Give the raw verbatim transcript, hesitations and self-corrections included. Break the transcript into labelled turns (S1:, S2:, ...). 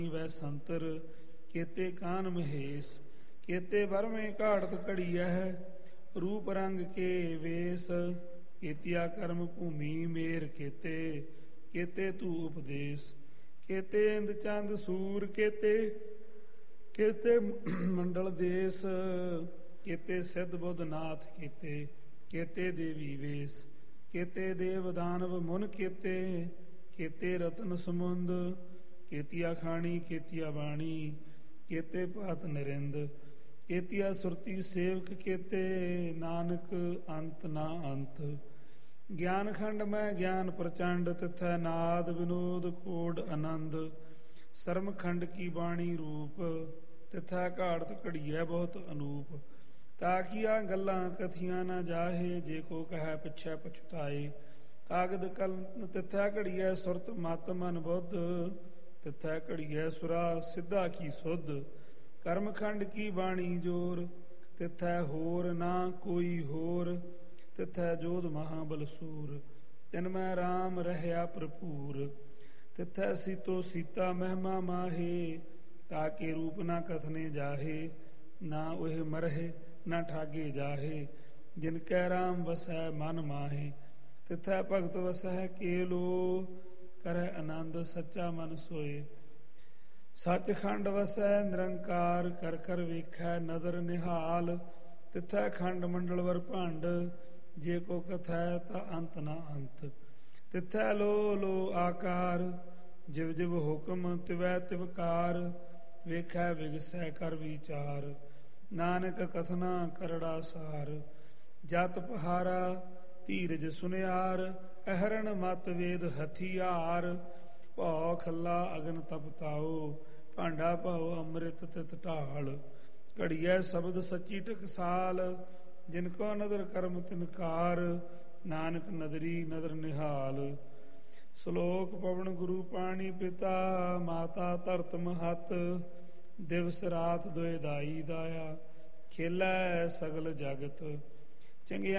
S1: ਵੈ ਸੰਤਰ ਕੇਤੇ ਕਾਨ ਮਹੇਸ਼ ਕੇਤੇ ਵਰਮੇ ਘਾੜਤ ਘੜੀਐ ਰੂਪ ਰੰਗ ਕੇ ਵੇਸ ਕੇਤਿਆ ਕਰਮ ਭੂਮੀ ਮੇਰ ਕੇਤੇ ਕੇਤੇ ਤੂ ਉਪਦੇਸ਼ ਕੇਤੇ ਇੰਦ ਚੰਦ ਸੂਰ ਕੇਤੇ ਕੇਤੇ ਮੰਡਲ ਦੇਸ ਕੇਤੇ ਸਿੱਧ ਬੁੱਧ ਨਾਥ ਕੇਤੇ ਕੇਤੇ ਦੇਵੀ ਵੇਸ ਕੇਤੇ ਦੇਵ ਦਾਨਵ ਮੁਨ ਕੇਤੇ ਕੇਤੇ ਰਤਨ ਸਮੁੰਦ ਕੇਤਿਆ ਖਾਣੀ ਕੇਤਿਆ ਬਾਣੀ ਕੇਤੇ ਪਾਤ ਨਰਿੰਦ ਕੇਤਿਆ ਸੁਰਤੀ ਸੇਵਕ ਕੇਤੇ ਨਾਨਕ ਅੰਤ ਨਾ ਅੰਤ ਗਿਆਨ ਖੰਡ ਮੈਂ ਗਿਆਨ ਪ੍ਰਚੰਡ ਤਿਥੈ ਨਾਦ ਵਿਨੋਦ ਕੋਡ ਆਨੰਦ ਸਰਮ ਖੰਡ ਕੀ ਬਾਣੀ ਰੂਪ ਤਿਥੈ ਘਾੜਤ ਘੜੀਐ ਬਹੁਤ ਅਨੂਪ ਤਾਕੀਆਂ ਗੱਲਾਂ ਕਥੀਆਂ ਨਾ ਜਾਹੇ ਜੇ ਕੋ ਕਹੈ ਪਿਛੈ ਪਛੁਤਾਏ ਕਾਗਦ ਕਲ ਤਿਥੈ ਘੜੀਐ ਸੁਰਤ ਮਤ ਮਨ ਬੁੱਧ ਤਿਥੈ ਘੜੀਐ ਸੁਰਾ ਸਿੱਧਾ ਕੀ ਸੁਧ ਕਰਮ ਖੰਡ ਕੀ ਬਾਣੀ ਜੋਰ ਤਿਥੈ ਹੋਰ ਨਾ ਕੋਈ ਹੋਰ ਤਿਥੈ ਜੋਧ ਮਹਾਬਲ ਸੂਰ ਤਿਨ ਮੈਂ ਰਾਮ ਰਹਿਆ ਭਰਪੂਰ ਤਿਥੈ ਸੀਤੋ ਸੀਤਾ ਮਹਿਮਾ ਮਾਹੇ ਤਾਕੇ ਰੂਪ ਨਾ ਕਥਨੇ ਜਾਹੇ ਨਾ ਉਹ ਮਰਹਿ ਨਾ ਠਾਗੇ ਜਾਹੇ ਜਿਨ ਕੈ ਰਾਮ ਵਸੈ ਮਨ ਮਾਹੇ ਤਿਥੈ ਭਗਤ ਵਸੈ ਕੇਲੋ ਕਰੈ ਆਨੰਦ ਸੱਚਾ ਮਨ ਸੋਏ ਸੱਚ ਖੰਡ ਵਸੈ ਨਿਰੰਕਾਰ ਕਰ ਕਰ ਵੇਖੈ ਨਦਰ ਨਿਹਾਲ ਤਿਥੈ ਖੰਡ ਮੰਡਲ ਵਰ ਭੰਡ ਜੇ ਕੋ ਕਥੈ ਤਾ ਅੰਤ ਨਾ ਅੰਤ ਤਿਥੈ ਲੋ ਲੋ ਆਕਾਰ ਜਿਵ ਜਿਵ ਹੁਕਮ ਤਿਵੈ ਤਿਵਕਾਰ ਵੇਖੈ ਵਿਗਸੈ ਕਰ ਵਿਚਾਰ ਨਾਨਕ ਕਥਨਾ ਕਰੜਾ ਸਾਰ ਜਤ ਪਹਾਰਾ ਧੀਰਜ ਸੁਨਿਆਰ ਅਹਰਣ ਮਤ ਵੇਦ ਹਥਿਆਰ ਭਉ ਖੱਲਾ ਅਗਨ ਤਪਤਾਓ ਭਾਂਡਾ ਭਉ ਅੰਮ੍ਰਿਤ ਤਿਤ ਢਾਲ ਘੜੀਐ ਸ਼ਬਦ ਸੱਚੀ ਟਕਸਾਲ ਜਿਨ ਕੋ ਨਦਰ ਕਰਮ ਤਿਨਕਾਰ ਨਾਨਕ ਨਦਰੀ ਨਦਰ ਨਿਹਾਲ ਸ਼ਲੋਕ ਪਵਨ ਗੁਰੂ ਪਾਣੀ ਪਿਤਾ ਮਾਤਾ ਧਰਤ ਮਹਤ ਦਿਵਸ ਰਾਤ ਦੋਇ ਦਾਈ ਦਾਇਆ ਖੇਲੈ ਸਗਲ ਜਗਤ ਚੰਗਿਆ